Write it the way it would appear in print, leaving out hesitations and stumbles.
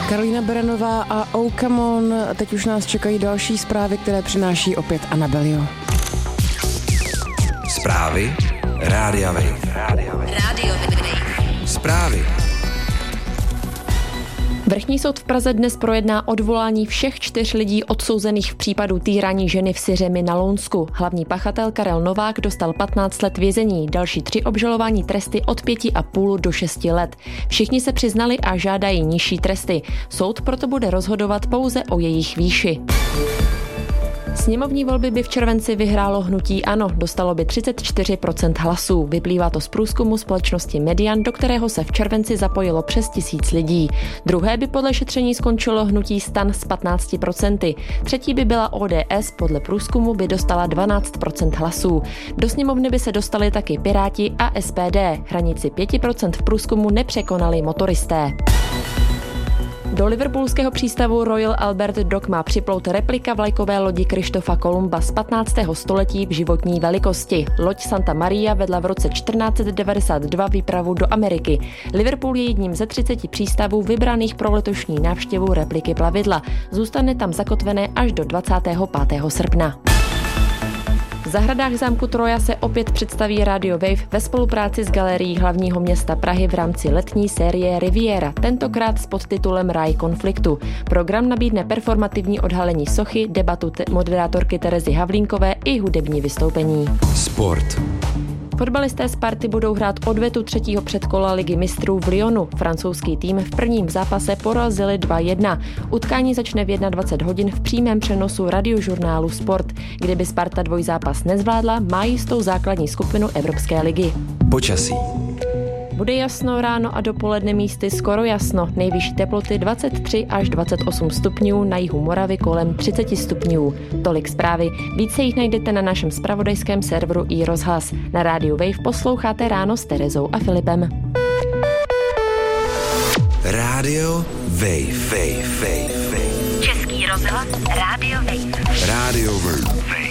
Karolína Beranová a Oh Come On. Teď už nás čekají další zprávy, které přináší opět Anabelio. Zprávy Rádia Wave. Zprávy. Vrchní soud v Praze dnes projedná odvolání všech 4 lidí odsouzených v případu týrání ženy v Syřemi na Lounsku. Hlavní pachatel Karel Novák dostal 15 let vězení, další 3 obžalování tresty od 5,5 do 6 let. Všichni se přiznali a žádají nižší tresty. Soud proto bude rozhodovat pouze o jejich výši. Sněmovní volby by v červenci vyhrálo hnutí ANO, dostalo by 34% hlasů. Vyplývá to z průzkumu společnosti Median, do kterého se v červenci zapojilo přes 1000 lidí. Druhé by podle šetření skončilo hnutí STAN s 15%. Třetí by byla ODS, podle průzkumu by dostala 12% hlasů. Do sněmovny by se dostali taky Piráti a SPD. Hranici 5% v průzkumu nepřekonali motoristé. Do liverpoolského přístavu Royal Albert Dock má připlout replika vlajkové lodi Krištofa Kolumba z 15. století v životní velikosti. Loď Santa Maria vedla v roce 1492 výpravu do Ameriky. Liverpool je jedním ze 30 přístavů vybraných pro letošní návštěvu repliky plavidla. Zůstane tam zakotvené až do 25. srpna. V zahradách zámku Troja se opět představí Radio Wave ve spolupráci s Galerií hlavního města Prahy v rámci letní série Riviera, tentokrát s podtitulem Ráj konfliktu. Program nabídne performativní odhalení sochy, debatu moderátorky Terezy Havlínkové i hudební vystoupení. Sport. Fotbalisté Sparty budou hrát odvetu 3. předkola Ligy mistrů v Lyonu. Francouzský tým v prvním zápase porazili 2-1. Utkání začne v 21 hodin v přímém přenosu radiožurnálu Sport. Kdyby Sparta dvojzápas nezvládla, má jistou základní skupinu Evropské ligy. Počasí. Bude jasno ráno a dopoledne místy skoro jasno. Nejvyšší teploty 23 až 28 stupňů, na jihu Moravy kolem 30 stupňů. Tolik zprávy. Více jich najdete na našem zpravodajském serveru iRozhlas. Na rádiu Wave posloucháte ráno s Terezou a Filipem. Radio Wave. Český rozhlas Radio Wave. Radio Wave.